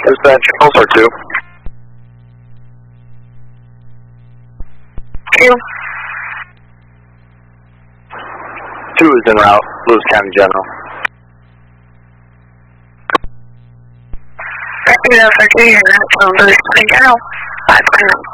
Dispatch, also 2. 2. 2 is en route, Lewis County General. Repeat 2, you're not Lewis County General. 529.